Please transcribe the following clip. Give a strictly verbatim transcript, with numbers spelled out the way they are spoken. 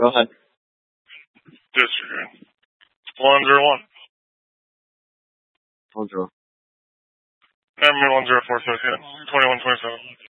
Go ahead. Disregard. One zero one. One zero. M one zero four six. Yeah. Twenty one twenty seven.